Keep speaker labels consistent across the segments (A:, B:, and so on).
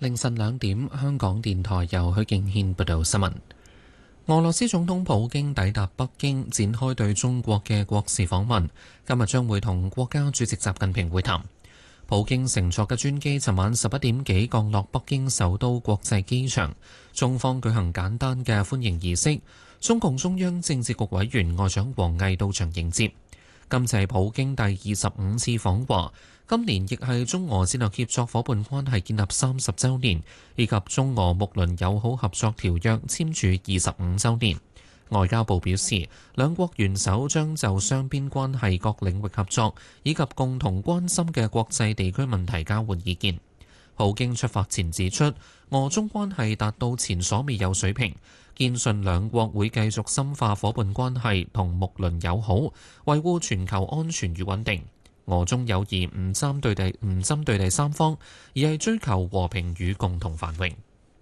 A: 凌晨2點，香港電台由許敬軒報道新聞。俄羅斯總統普京抵達北京，展開對中國嘅國事訪問。今日將會同國家主席習近平會談。普京乘坐嘅專機尋晚11點幾降落北京首都國際機場，中方舉行簡單嘅歡迎儀式。中共中央政治局委員外長王毅到場迎接。今次係普京第25次訪華。今年亦係中俄戰略協作伙伴關係建立30週年，以及中俄睦鄰友好合作條約簽署25週年。外交部表示，兩國元首將就雙邊關係各領域合作，以及共同關心嘅國際地區問題交換意見。普京出發前指出，俄中關係達到前所未有水平，堅信兩國會繼續深化伙伴關係同睦鄰友好，維護全球安全與穩定。俄中友誼唔針對第三方，而係追求和平與共同繁榮。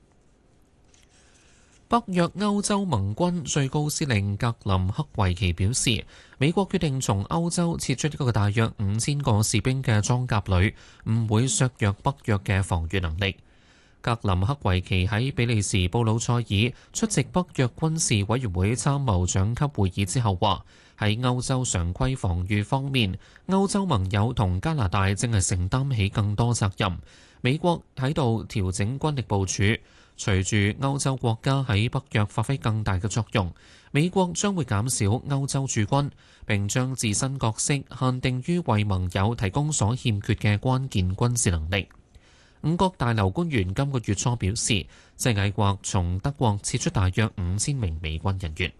A: 北約歐洲盟軍最高司令格林克維奇表示，美國決定從歐洲撤出一個大約5000個士兵嘅裝甲旅，唔會削弱北約嘅防禦能力。格林克維奇喺比利時布魯塞爾出席北約軍事委員會參謀長級會議之後話，喺歐洲常規防禦方面，歐洲盟友同加拿大正係承擔起更多責任。美國喺度調整軍力部署，隨住歐洲國家喺北約發揮更大嘅作用，美國將會減少歐洲駐軍，並將自身角色限定於為盟友提供所欠缺嘅關鍵軍事能力。五角大樓官員今個月初表示，正計劃從德國撤出大約5000名美軍人員。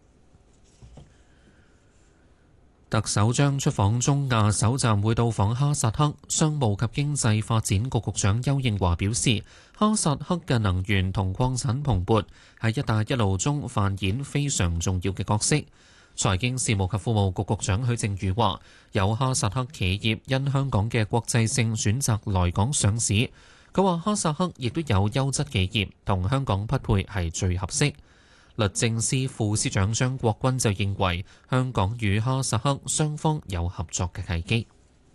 A: 特首將出訪中亞，首站會到訪哈薩克。商務及經濟發展局局長邱應華表示，哈薩克嘅能源同礦產蓬勃，喺一帶一路中扮演非常重要嘅角色。財經事務及庫務局局長許正宇話，有哈薩克企業因香港嘅國際性選擇來港上市。佢話哈薩克亦都有優質企業，同香港匹配係最合適。律政司副司長張國軍就認為，香港與哈薩克雙方有合作嘅契機。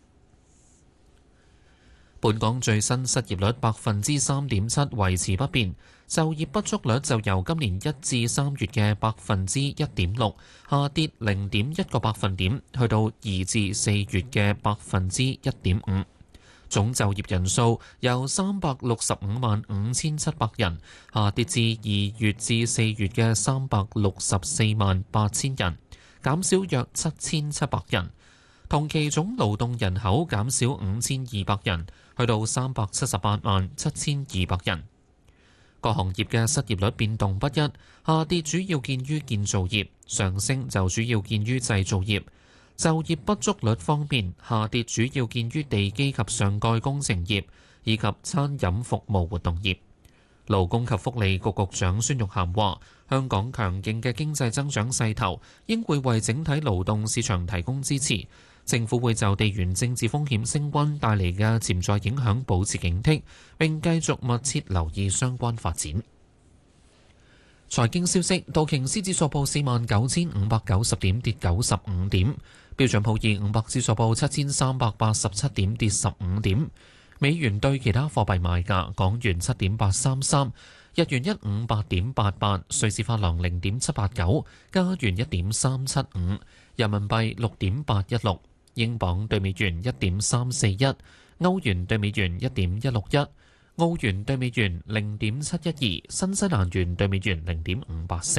A: 本港最新失業率3.7%維持不變，就業不足率就由今年1至3月嘅1.6%下跌0.1個百分點，去到2至4月嘅1.5%。總就業人數由3655700人下跌至2月至4月嘅3648000人，減少約7700人。同期總勞動人口減少5200人，去到3787200人。各行業嘅失業率變動不一，下跌主要見於建造業，上升就主要見於製造業。就業不足率方面，下跌主要見於地基及上蓋工程業以及餐飲服務活動業。勞工及福利局局長孫玉菡話，香港強勁嘅經濟增長勢頭應會為整體勞動市場提供支持。政府會就地緣政治風險升溫帶嚟嘅潛在影響保持警惕，並繼續密切留意相關發展。財經消息，道瓊斯指數報49590點，跌95點；標準普爾500指數報7387點，跌15點。美元對其他貨幣賣價：港元7.833，日元158.88，瑞士法郎0.789，加元1.375，人民幣6.816，英鎊對美元1.341，歐元對美元1.161。澳元對美元0.712，新西蘭元對美元0.584。